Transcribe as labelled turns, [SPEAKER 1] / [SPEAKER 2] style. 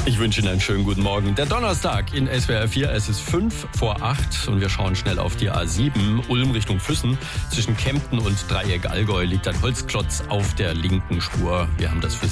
[SPEAKER 1] Ich wünsche Ihnen einen schönen guten Morgen. Der Donnerstag in SWR 4, es ist 5:05 und wir schauen schnell auf die A7, Ulm Richtung Füssen. Zwischen Kempten und Dreieck Allgäu liegt ein Holzklotz auf der linken Spur. Wir haben das für Sie